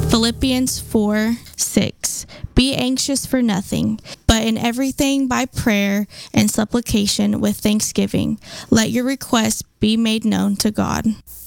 Philippians 4:6. Be anxious for nothing, but in everything by prayer and supplication with thanksgiving, let your requests be made known to God.